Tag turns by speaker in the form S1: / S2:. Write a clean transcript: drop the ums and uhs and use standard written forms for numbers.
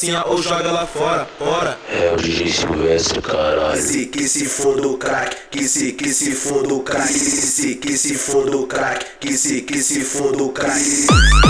S1: ou joga lá fora, fora.
S2: É o DJ Silvestre, caralho.
S3: Que se for do crack, que se for do crack, que se for do crack, que se for do crack.